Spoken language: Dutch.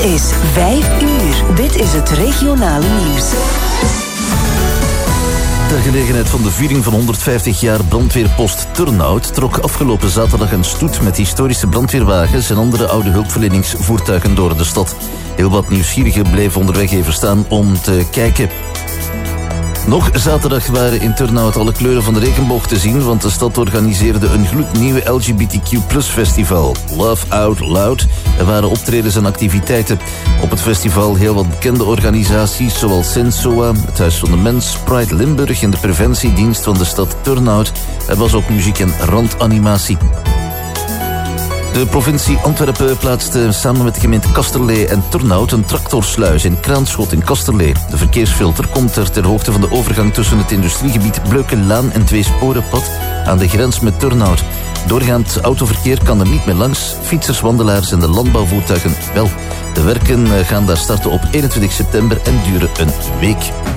is 5 uur. Dit is het regionale nieuws. Ter gelegenheid van de viering van 150 jaar brandweerpost Turnhout trok afgelopen zaterdag een stoet met historische brandweerwagens en andere oude hulpverleningsvoertuigen door de stad. Heel wat nieuwsgierigen bleven onderweg even staan om te kijken. Nog zaterdag waren in Turnhout alle kleuren van de regenboog te zien, want de stad organiseerde een gloednieuwe LGBTQ+-festival. Love Out Loud. Er waren optredens en activiteiten. Op het festival heel wat bekende organisaties, zoals Sensoa, het Huis van de Mens, Pride Limburg en de preventiedienst van de stad Turnhout. Er was ook muziek en randanimatie. De provincie Antwerpen plaatste samen met de gemeente Kasterlee en Turnhout een tractorsluis in Kraanschot in Kasterlee. De verkeersfilter komt er ter hoogte van de overgang tussen het industriegebied Bleukelaan en Tweesporenpad aan de grens met Turnhout. Doorgaand autoverkeer kan er niet meer langs, fietsers, wandelaars en de landbouwvoertuigen wel. De werken gaan daar starten op 21 september en duren een week.